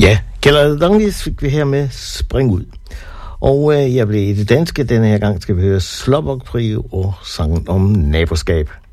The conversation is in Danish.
Ja, Kjeld Danglis fik vi her med Spring ud. Og jeg blev i det danske denne her gang, skal vi høre Slåbok Trio og sangen om naboskab.